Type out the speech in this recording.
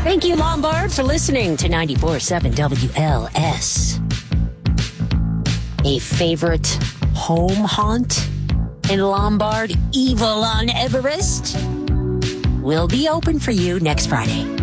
Thank you, Lombard, for listening to 94.7 WLS. A favorite home haunt in Lombard, Evil on Everest, will be open for you next Friday.